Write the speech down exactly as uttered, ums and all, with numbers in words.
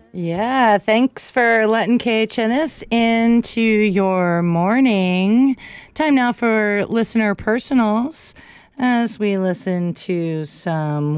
Yeah, thanks for letting K H N S into your morning. Time now for listener personals as we listen to some